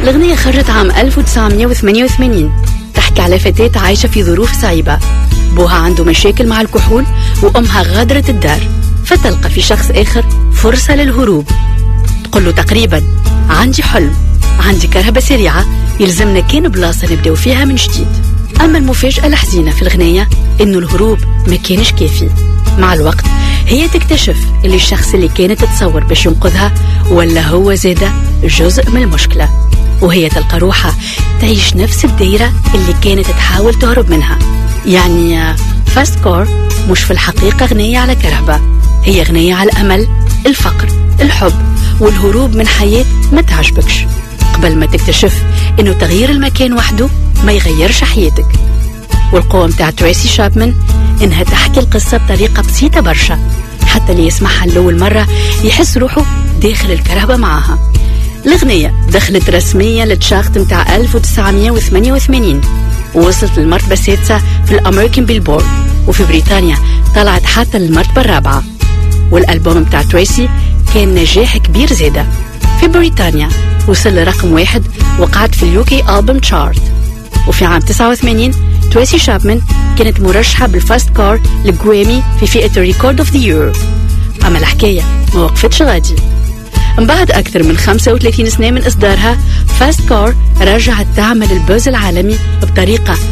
الأغنية خرجت عام 1988، تحكي على فتاة عايشة في ظروف صعيبة. بوها عنده مشاكل مع الكحول وأمها غادرت الدار، فتلقى في شخص آخر فرصة للهروب. تقول له تقريبا عندي حلم، عندي كرهبة سريعة، يلزمنا كان بلاصة نبدأ فيها من جديد. أما المفاجأة الحزينة في الغنية إنه الهروب ما كانش كافي. مع الوقت هي تكتشف اللي الشخص اللي كانت تتصور باش ينقذها ولا هو زادة جزء من المشكلة، وهي تلقى روحها تعيش نفس الدائرة اللي كانت تحاول تهرب منها. يعني فاست كار مش في الحقيقة غنية على كرهبة، هي غنية على الأمل، الفقر، الحب، والهروب من حياة ما تعجبكش، قبل ما تكتشف إنه تغيير المكان وحده ما يغيرش حياتك. والقوة متاع تريسي شابمان إنها تحكي القصة بطريقة بسيطة برشا، حتى اللي يسمعها لأول مرة يحس روحه داخل الكرهبة معاها. الأغنية دخلت رسميا للتشارت متاع 1988، ووصلت للمرتبة السادسة في الأمريكان بيلبورد، وفي بريطانيا طلعت حتى للمرتبة الرابعة. والألبوم متاع تريسي كان نجاح كبير زادة. في بريطانيا وصل لرقم 1 وقعد في اليوكي ألبوم تشارت. وفي عام 89 تريسي شابمان كانت مرشحة بالفاست كار للجرامي في فئة الريكورد اوف ذا يير. أما الحكاية ما وقفتش غادي، من بعد أكثر من 35 سنة من إصدارها، فاست كار رجعت تعمل البوز العالمي بطريقة